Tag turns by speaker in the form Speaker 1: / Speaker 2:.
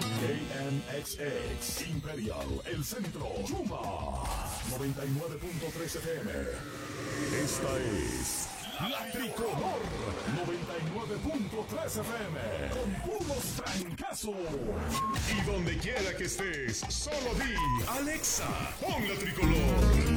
Speaker 1: KMXX Imperial, el centro, Yuma 99.3 FM. Esta es La Tricolor 99.3 FM con puros trancazos. Y donde quiera que estés, solo di Alexa, pon La Tricolor.